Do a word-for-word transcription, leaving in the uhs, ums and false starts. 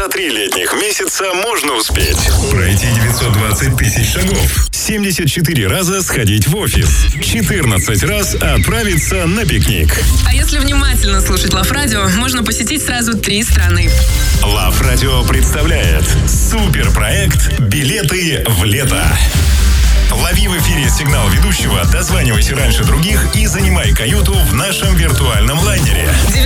За три летних месяца можно успеть пройти девятьсот двадцать тысяч шагов, семьдесят четыре раза сходить в офис, четырнадцать раз отправиться на пикник. А если внимательно слушать Лав Радио, можно посетить сразу три страны. Лав Радио представляет суперпроект «Билеты в лето». Лови в эфире сигнал ведущего, дозванивайся раньше других и занимай каюту в нашем виртуальном лайнере.